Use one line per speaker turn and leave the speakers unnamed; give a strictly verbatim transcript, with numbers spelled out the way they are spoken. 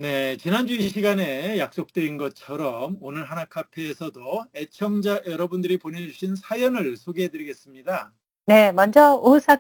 네, 지난주 이 시간에 약속드린 것처럼 오늘 하나카페에서도 애청자 여러분들이 보내주신 사연을 소개해 드리겠습니다.
네, 먼저 오사카